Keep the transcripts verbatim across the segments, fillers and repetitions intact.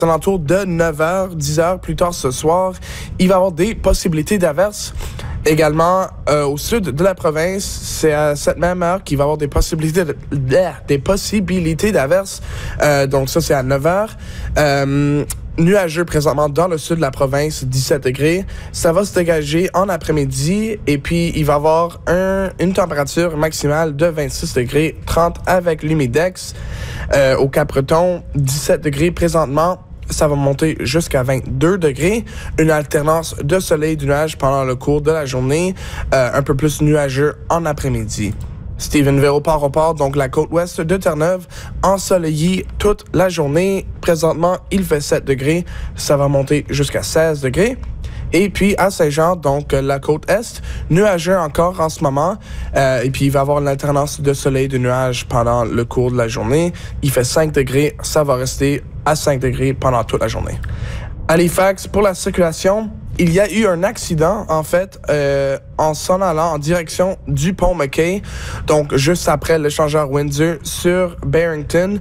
alentours de neuf heures, dix heures plus tard ce soir, il va y avoir des possibilités d'averses. Également, euh, au sud de la province, c'est à cette même heure qu'il va y avoir des possibilités de, des possibilités d'averses. Euh, donc ça, c'est à neuf heures. Euh, nuageux présentement dans le sud de la province, dix-sept degrés. Ça va se dégager en après-midi et puis il va y avoir un, une température maximale de vingt-six degrés, trente avec l'humidex. Euh, au Cap-Breton, dix-sept degrés présentement. Ça va monter jusqu'à vingt-deux degrés. Une alternance de soleil et de nuages pendant le cours de la journée. Euh, un peu plus nuageux en après-midi. Stephenville au Port-au-Port, donc la côte ouest de Terre-Neuve, ensoleillé toute la journée. Présentement, il fait sept degrés. Ça va monter jusqu'à seize degrés. Et puis à Saint-Jean, donc la côte est, nuageux encore en ce moment. Euh, et puis il va y avoir une alternance de soleil et de nuages pendant le cours de la journée. Il fait cinq degrés. Ça va rester à cinq degrés pendant toute la journée. Halifax, pour la circulation, il y a eu un accident, en fait, euh, en s'en allant en direction du pont McKay, donc juste après l'échangeur Windsor sur Barrington.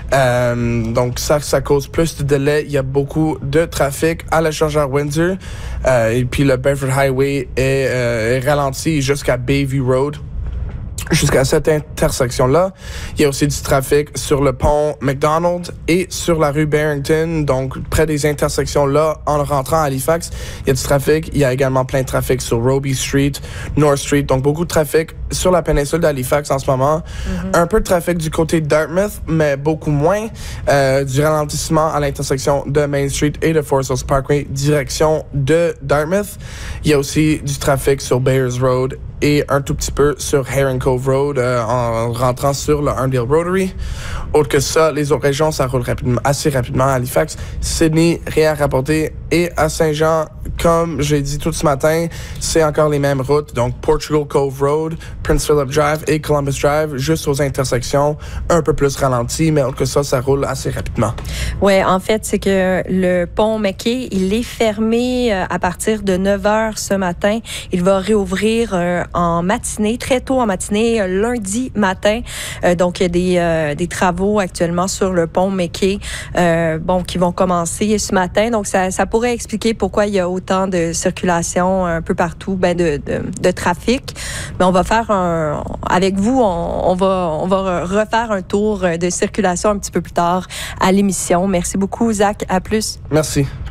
Euh, donc ça, ça cause plus de délai. Il y a beaucoup de trafic à l'échangeur Windsor. Euh, et puis le Bedford Highway est, euh, est ralenti jusqu'à Bayview Road. Jusqu'à cette intersection-là. Il y a aussi du trafic sur le pont McDonald et sur la rue Barrington, donc près des intersections-là, en rentrant à Halifax. Il y a du trafic. Il y a également plein de trafic sur Robie Street, North Street, donc beaucoup de trafic sur la péninsule d'Halifax en ce moment. Mm-hmm. Un peu de trafic du côté de Dartmouth, mais beaucoup moins. Euh, du ralentissement à l'intersection de Main Street et de Forest Hills Parkway, direction de Dartmouth. Il y a aussi du trafic sur Bayers Road et un tout petit peu sur Heron Cove Road euh, en rentrant sur le Arndale Rotary. Autre que ça, les autres régions, ça roule rapidement, assez rapidement à Halifax. Sydney, rien à rapporter. Et à Saint-Jean, comme j'ai dit tout ce matin, c'est encore les mêmes routes. Donc Portugal Cove Road, Prince Philip Drive et Columbus Drive, juste aux intersections, un peu plus ralenti, mais autre que ça, ça roule assez rapidement. Oui, en fait, c'est que le pont McKay, il est fermé à partir de neuf heures ce matin. Il va réouvrir euh, en matinée, très tôt en matinée, lundi matin. Euh, donc, il y a des, euh, des travaux actuellement sur le pont McKay, euh, bon, qui vont commencer ce matin. Donc, ça, ça pourrait expliquer pourquoi il y a autant de circulation un peu partout, ben de, de, de trafic. Mais on va faire un, avec vous, on, on va, on va refaire un tour de circulation un petit peu plus tard à l'émission. Merci beaucoup, Zach. À plus. Merci.